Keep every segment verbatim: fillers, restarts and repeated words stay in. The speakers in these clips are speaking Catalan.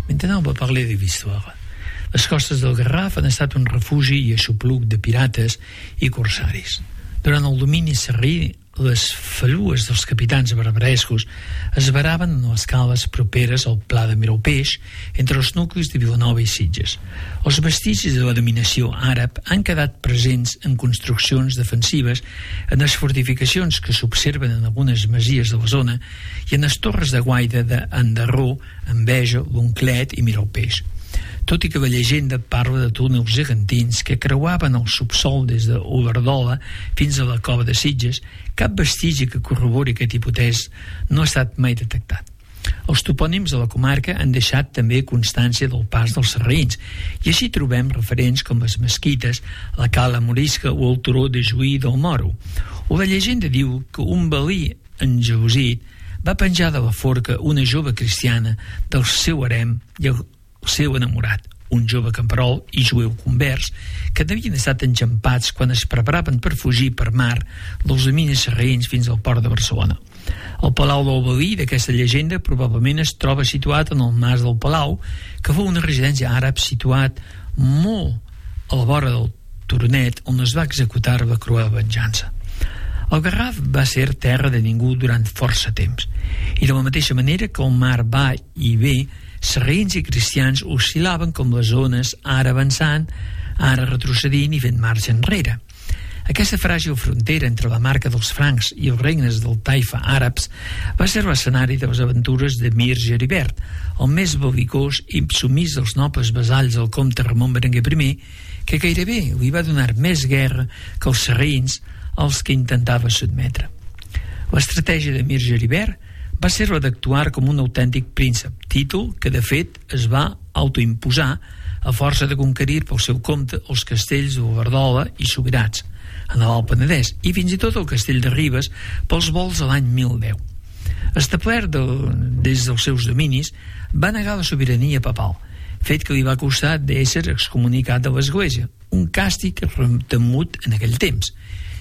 Maintenant, on va parler de l'histoire. Les costes del Garraf han estat un refugi i aixopluc de pirates i corsaris. Durant el domini sarrí, les falues dels capitans barbarescos es varaven en les cales properes al Pla de Miralpeix, entre els nuclis de Vilanova i Sitges. Els vestigis de la dominació àrab han quedat presents en construccions defensives, en les fortificacions que s'observen en algunes masies de la zona i en les torres de guaita d'Endarró, Enveja, l'Unclet i Miralpeix. Tot i que la llegenda parla de túnels gegantins que creuaven el subsol des d'Olverdola fins a la cova de Sitges, cap vestigi que corrobori aquest hipòtesi no ha estat mai detectat. Els topònims de la comarca han deixat també constància del pas dels sarraïns, i així trobem referents com les mesquites, la cala morisca o el turó de Juí del Moro. O la llegenda diu que un valí engelosit va penjar de la forca una jove cristiana del seu harem i el el seu enamorat, un jove camperol i jueu convers, que havien estat enxampats quan es preparaven per fugir per mar dels dominis sarraïns fins al port de Barcelona. El Palau del Valí d'aquesta llegenda probablement es troba situat en el mas del Palau, que fou una residència àrab situat molt a la vora del Turonet, on es va executar la cruel venjança. El Garraf va ser terra de ningú durant força temps, i de la mateixa manera que el mar va i ve, sarraïns i cristians oscil·laven com les ones, ara avançant, ara retrocedint i fent marxa enrere. Aquesta fràgil frontera entre la marca dels francs i els regnes del taifa àrabs va ser l'escenari de les aventures de Mir Geribert, el més bel·licós i submís dels nobles vassalls del comte Ramon Berenguer I, que gairebé li va donar més guerra que els sarraïns als que intentava sotmetre. L'estratègia de Mir Geribert va ser la d'actuar com un autèntic príncep, títol que de fet es va autoimposar a força de conquerir pel seu compte els castells d'Olverdola i Subirats, en l'Alt Penedès, i fins i tot el castell de Ribes pels vols a l'any mil deu. Establert del, des dels seus dominis, va negar la sobirania papal, fet que li va costar d'ésser excomunicat de l'Església, un càstig temut en aquell temps.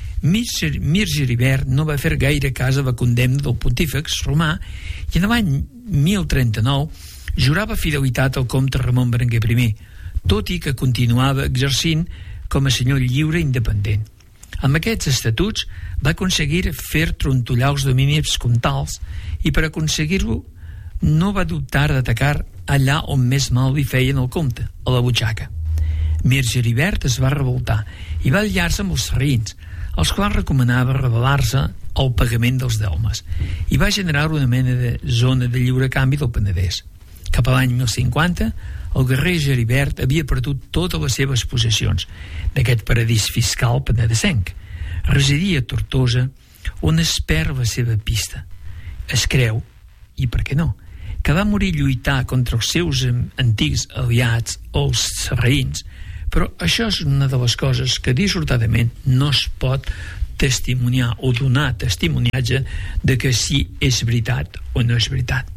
Mir Geribert no va fer gaire cas a la condemna del pontífex romà i en l'any mil trenta-nou jurava fidelitat al comte Ramon Berenguer I, tot i que continuava exercint com a senyor lliure i independent. Amb aquests estatuts va aconseguir fer trontollar els dominis comtals i per aconseguir-ho no va dubtar d'atacar allà on més mal li feien el comte, a la butxaca. Mir Geribert es va revoltar i va aliar-se amb els sarraïns, els quals recomanava rebel·lar-se al pagament dels delmes, i va generar una mena de zona de lliure canvi del Penedès. Cap a l'any mil cinquanta, el guerrer Geribert havia perdut totes les seves possessions d'aquest paradís fiscal penedesenc. Residia a Tortosa, on es perd la seva pista. Es creu, i per què no, que va morir lluitar contra els seus antics aliats, els sarraïns, però això és una de les coses que dissortadament no es pot testimoniar o donar testimoniatge de que sí és veritat o no és veritat.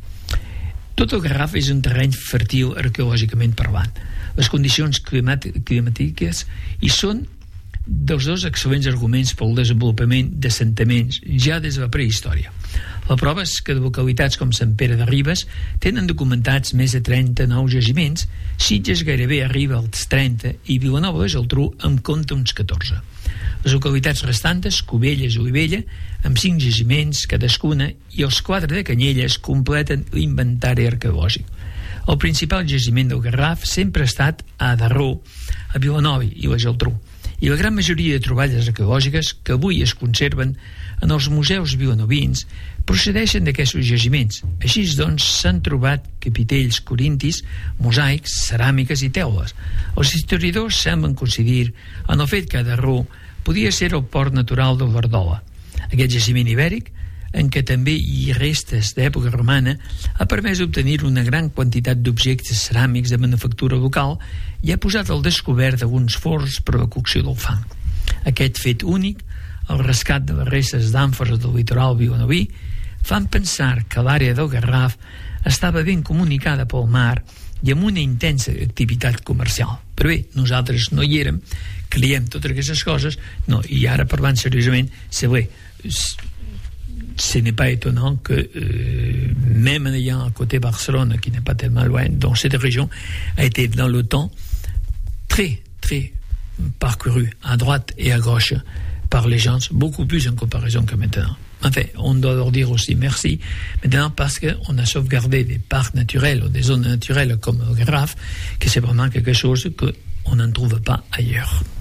Tot el Garraf és un terreny fèrtil arqueològicament parlant. Les condicions climàtiques hi són dels dos excel·lents arguments pel desenvolupament d'assentaments ja des de la prehistòria. La prova és que de localitats com Sant Pere de Ribes tenen documentats més de trenta-nou jaciments, Sitges gairebé arriba als trenta i Vilanova i la Geltrú en compta uns catorze. Les localitats restantes, Cubelles i Olivella, amb cinc jaciments cadascuna, i els quatre de Canyelles completen l'inventari arqueològic. El principal jaciment del Garraf sempre ha estat a Darró, a Vilanova i la Geltrú, i la gran majoria de troballes arqueològiques que avui es conserven en els museus vilanovins procedeixen d'aquests jaciments. Així doncs s'han trobat capitells corintis, mosaics, ceràmiques i teules. Els historiadors semblen coincidir en el fet que Darró podia ser el port natural del Verdola. Aquest jaciment ibèric, en què també hi ha restes d'època romana, ha permès obtenir una gran quantitat d'objectes ceràmics de manufactura local i ha posat al descobert d'alguns forns per a la cocció del fang. Aquest fet únic, el rescat de les restes d'àmfores del litoral vilanoví, fan pensar que l'àrea del Garraf estava ben comunicada pel mar i amb una intensa activitat comercial. Però bé, nosaltres no hi érem, creiem totes aquestes coses, no, i ara parlant seriosament, se bé, ce n'est pas étonnant que, euh, même en ayant à côté Barcelone, qui n'est pas tellement loin, donc cette région a été dans le temps très, très parcourue à droite et à gauche par les gens, beaucoup plus en comparaison que maintenant. Enfin, on doit leur dire aussi merci maintenant parce qu'on a sauvegardé des parcs naturels ou des zones naturelles comme le Garraf, que c'est vraiment quelque chose qu'on n'en trouve pas ailleurs.